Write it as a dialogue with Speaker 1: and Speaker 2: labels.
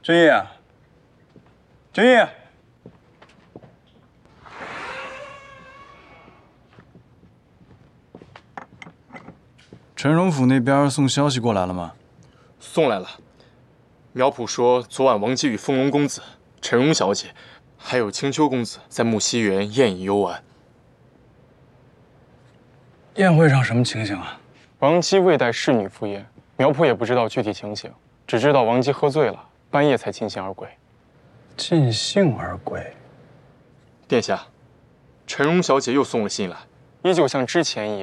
Speaker 1: 君毅，君毅，陈荣府那边送消息过来了吗？
Speaker 2: 送来了。苗圃说，昨晚王姬与凤龙公子、陈荣小姐，还有青丘公子在木樨园宴饮游玩。
Speaker 1: 宴会上什么情形啊？
Speaker 3: 王姬未带侍女赴宴，苗圃也不知道具体情形，只知道王姬喝醉了，半夜才尽兴而归。
Speaker 1: 尽兴而归。
Speaker 2: 殿下，陈荣小姐又送了信来，
Speaker 3: 依旧像之前一样。